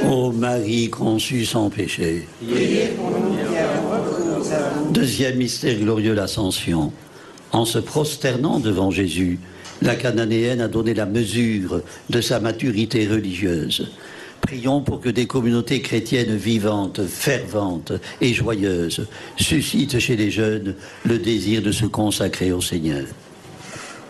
Ô Marie conçue sans péché. Priez pour nous qui avons recours aux œuvres. Deuxième mystère glorieux, l'Ascension. En se prosternant devant Jésus, la Cananéenne a donné la mesure de sa maturité religieuse. Prions pour que des communautés chrétiennes vivantes, ferventes et joyeuses suscitent chez les jeunes le désir de se consacrer au Seigneur.